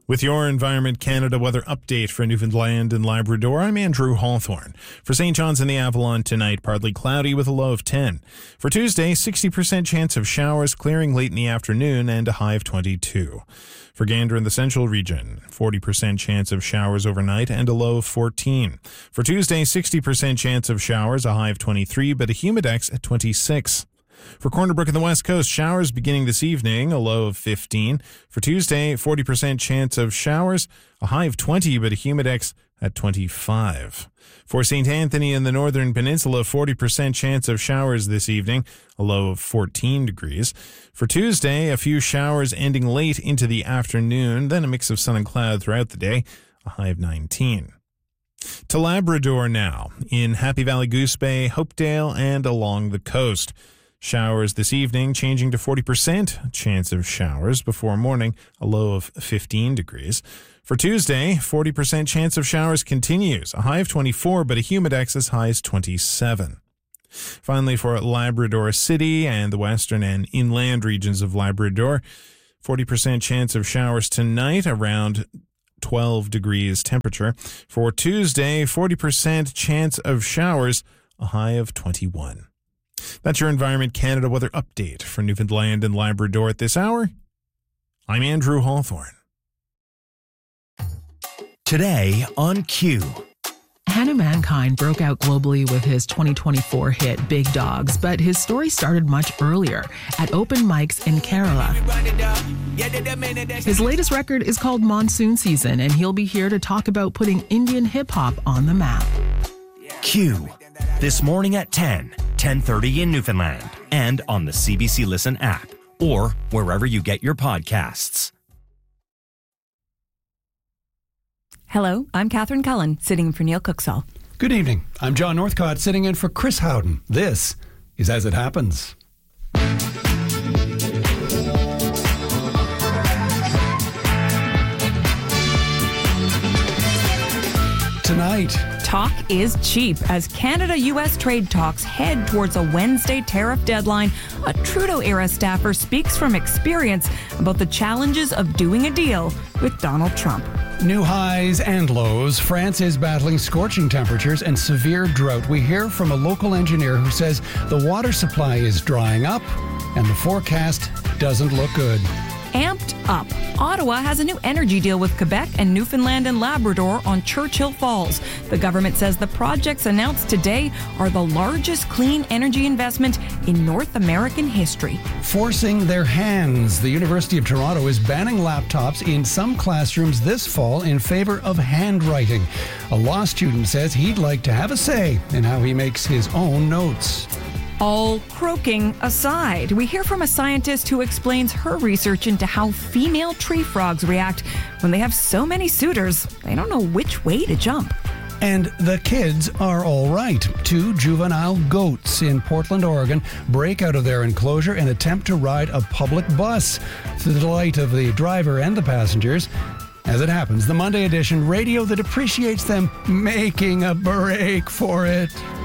With your Environment Canada weather update for Newfoundland and Labrador, I'm Andrew Hawthorne. For St. John's and the Avalon tonight, partly cloudy with a low of 10. For Tuesday, 60% chance of showers clearing late in the afternoon and a high of 22. For Gander in the Central Region, 40% chance of showers overnight and a low of 14. For Tuesday, 60% chance of showers, a high of 23, but a humidex at 26. For Corner Brook in the West Coast, showers beginning this evening, a low of 15. For Tuesday, 40% chance of showers, a high of 20, but a humidex at 25. For St. Anthony in the Northern Peninsula, 40% chance of showers this evening, a low of 14 degrees. For Tuesday, a few showers ending late into the afternoon, then a mix of sun and cloud throughout the day, a high of 19. To Labrador now, in Happy Valley, Goose Bay, Hopedale, and along the coast. Showers this evening, changing to 40% chance of showers before morning, a low of 15 degrees. For Tuesday, 40% chance of showers continues, a high of 24, but a humidex as high as 27. Finally, for Labrador City and the western and inland regions of Labrador, 40% chance of showers tonight, around 12 degrees temperature. For Tuesday, 40% chance of showers, a high of 21. That's your Environment Canada weather update for Newfoundland and Labrador at this hour. I'm Andrew Hawthorne. Today on Q. Hannah Mankind broke out globally with his 2024 hit Big Dogs, but his story started much earlier at open mics in Kerala. His latest record is called Monsoon Season, and he'll be here to talk about putting Indian hip-hop on the map. Q. This morning at 10:30 in Newfoundland, and on the CBC Listen app, or wherever you get your podcasts. Hello, I'm Catherine Cullen, sitting in for Neil Cooksall. Good evening. I'm John Northcott, sitting in for Chris Howden. This is As It Happens. Tonight, Talk is cheap as Canada-U.S. trade talks head towards a Wednesday tariff deadline. A Trudeau-era staffer speaks from experience about the challenges of doing a deal with Donald Trump. new highs and lows. France is battling scorching temperatures and severe drought. We hear from a local engineer who says the water supply is drying up and the forecast doesn't look good. Amped up. Ottawa has a new energy deal with Quebec and Newfoundland and Labrador on Churchill Falls. The government says the projects announced today are the largest clean energy investment in North American history. Forcing their hands. The University of Toronto is banning laptops in some classrooms this fall in favor of handwriting. A law student says he'd like to have a say in how he makes his own notes. All croaking aside, we hear from a scientist who explains her research into how female tree frogs react when they have so many suitors, they don't know which way to jump. And the kids are all right. 2 juvenile goats in Portland, Oregon break out of their enclosure and attempt to ride a public bus, to the delight of the driver and the passengers. As it happens, the Monday edition radio that appreciates them making a break for it.